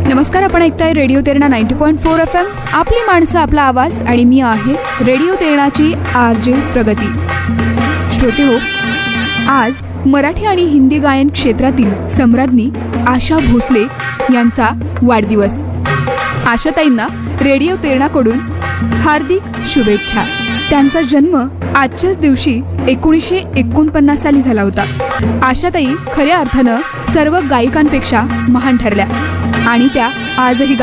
नमस्कार, आपण ऐकताय रेडिओ तेरणा 90.4 FM. आपली माणसं, आपला आवाज. आणि मी आहे रेडिओ तेरणाची RJ प्रगती. श्रोते हो, आज मराठी आणि हिंदी गायन क्षेत्रातील सम्राज्ञी आशा भोसले यांचा वाढदिवस. आशाताईंना रेडिओ तेरणाकडून हार्दिक शुभेच्छा. त्यांचा जन्म आजच्याच दिवशी 1949 साली झाला होता. आशाताई खऱ्या अर्थानं सर्व गायिकांपेक्षा महान ठरल्या आणि त्या आजही